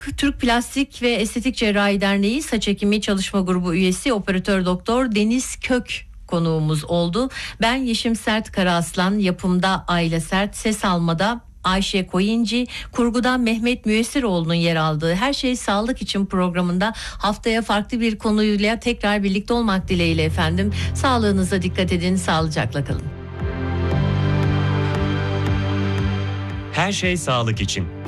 Türk Plastik ve Estetik Cerrahi Derneği Saç Ekimi Çalışma Grubu üyesi operatör doktor Deniz Kök konuğumuz oldu. Ben Yeşim Sert Karaaslan, yapımda Ayla Sert, ses almada Ayşe Koyunci, kurguda Mehmet Müyessiroğlu'nun yer aldığı Her Şey Sağlık için programında haftaya farklı bir konuyla tekrar birlikte olmak dileğiyle efendim. Sağlığınıza dikkat edin, sağlıcakla kalın. Her Şey Sağlık için.